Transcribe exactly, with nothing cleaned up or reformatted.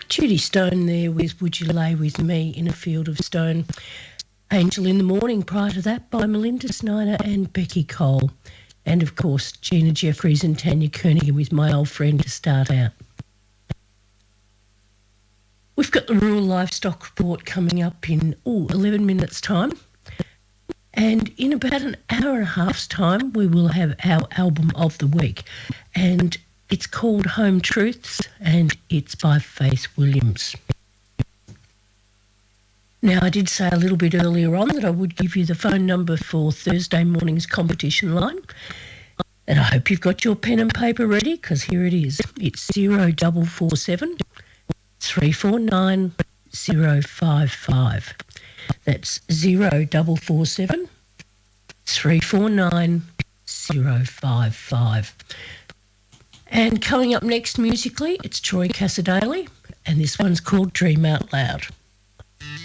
Judy Stone there with Would You Lay With Me in a Field of Stone. Angel in the Morning prior to that by Melinda Snyder and Becky Cole. And, of course, Gina Jeffries and Tanya Koenig with My Old Friend to start out. We've got the Rural Livestock Report coming up in, oh, eleven minutes' time. And in about an hour and a half's time, we will have our album of the week. And it's called Home Truths, and it's by Faith Williams. Now, I did say a little bit earlier on that I would give you the phone number for Thursday morning's competition line. And I hope you've got your pen and paper ready, because here it is. It's zero double four seven three four nine zero five five. That's zero double four seven three four nine zero five five. And coming up next musically, it's Troy Cassadaly, and this one's called Dream Out Loud.